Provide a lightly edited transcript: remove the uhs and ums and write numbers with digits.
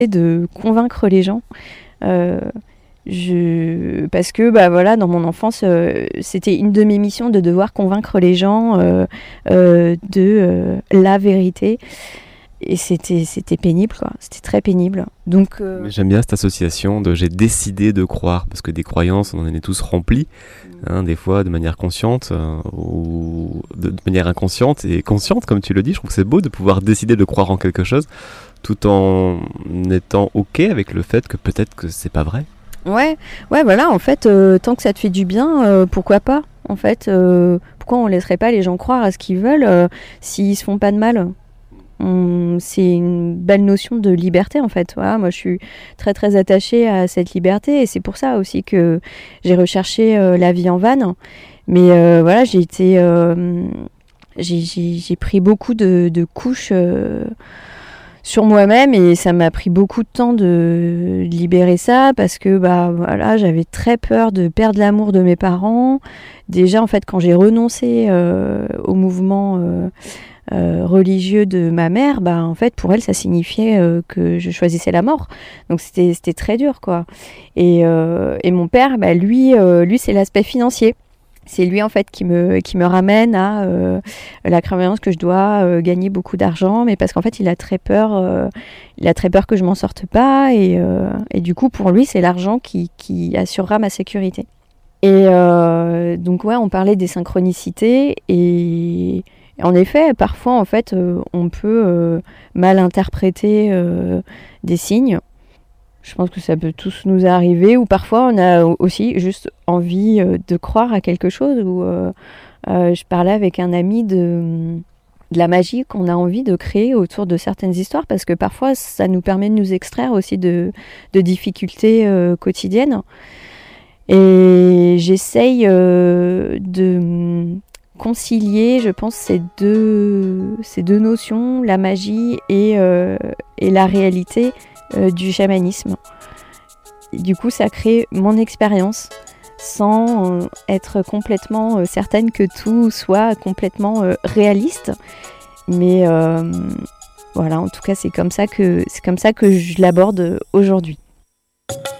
de convaincre les gens. Parce que voilà, dans mon enfance, c'était une de mes missions de devoir convaincre les gens de la vérité. Et c'était pénible, quoi. C'était très pénible. Donc, Mais j'aime bien cette association de j'ai décidé de croire, parce que des croyances, on en est tous remplis, des fois de manière consciente ou de manière inconsciente et consciente, comme tu le dis. Je trouve que c'est beau de pouvoir décider de croire en quelque chose tout en étant OK avec le fait que peut-être que c'est pas vrai. Ouais, voilà, en fait, tant que ça te fait du bien, pourquoi pas? En fait, pourquoi on laisserait pas les gens croire à ce qu'ils veulent s'ils se font pas de mal? C'est une belle notion de liberté, en fait. Voilà, moi, je suis très, très attachée à cette liberté et c'est pour ça aussi que j'ai recherché la vie en van. Mais voilà, j'ai pris beaucoup de couches sur moi-même et ça m'a pris beaucoup de temps de libérer ça parce que voilà, j'avais très peur de perdre l'amour de mes parents. Déjà, en fait, quand j'ai renoncé au mouvement religieux de ma mère, en fait, pour elle, ça signifiait que je choisissais la mort. Donc, c'était très dur, quoi. Et mon père, lui, c'est l'aspect financier. C'est lui, en fait, qui me ramène à la croyance que je dois gagner beaucoup d'argent, mais parce qu'en fait, il a très peur que je m'en sorte pas. Et du coup, pour lui, c'est l'argent qui assurera ma sécurité. Et donc, ouais, on parlait des synchronicités et en effet, parfois, en fait, on peut mal interpréter des signes. Je pense que ça peut tous nous arriver, ou parfois on a aussi juste envie de croire à quelque chose. Ou je parlais avec un ami de la magie qu'on a envie de créer autour de certaines histoires, parce que parfois ça nous permet de nous extraire aussi de difficultés quotidiennes. Et j'essaye de concilier, je pense, ces deux notions, la magie et la réalité du chamanisme. Du coup, ça crée mon expérience sans être complètement certaine que tout soit complètement réaliste. Mais voilà, en tout cas, c'est comme ça que je l'aborde aujourd'hui.